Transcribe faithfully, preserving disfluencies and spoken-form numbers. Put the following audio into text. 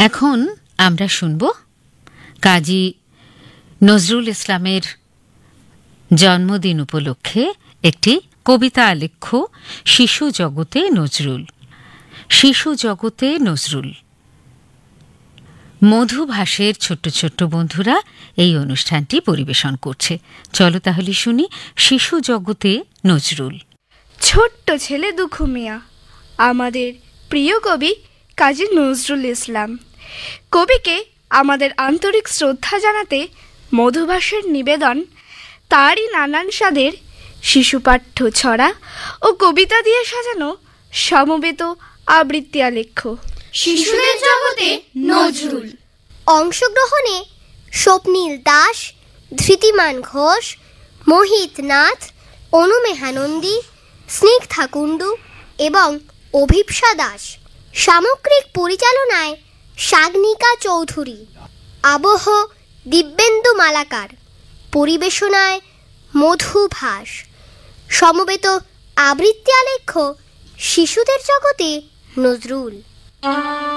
এখন আমরা শুনব কাজী নজরুল ইসলামের জন্মদিন উপলক্ষে একটি কবিতা আলেখ্য শিশু জগতে নজরুল। শিশু জগতে নজরুল। মধুভাষের ছোট্ট ছোট্ট বন্ধুরা এই অনুষ্ঠানটি পরিবেশন করছে। চলো তাহলে শুনি শিশু জগতে নজরুল। ছোট্ট ছেলে দুঃখু মিয়া, আমাদের প্রিয় কবি কাজী নজরুল ইসলাম। কবিকে আমাদের আন্তরিক শ্রদ্ধা জানাতে মধুভাষের নিবেদন তারই নানান স্বাদের শিশুপাঠ্য ছড়া ও কবিতা দিয়ে সাজানো সমবেত আবৃত্তি আলেখ্য শিশুদের জগতে নজরুল। অংশগ্রহণে স্বপ্নীল দাস, ধৃতিমান ঘোষ, মোহিত নাথ, অনুমেহানন্দী, স্নিগ্ধা কুণ্ডু এবং অভিপ্সা দাস। সামগ্রিক পরিচালনায় সাগনিকা চৌধুরী। আবহ দিব্যেন্দু মালাকার। পরিবেশনায় মধুভাষ। সমবেত আবৃত্তি আলেখ্য শিশুদের জগতে নজরুল।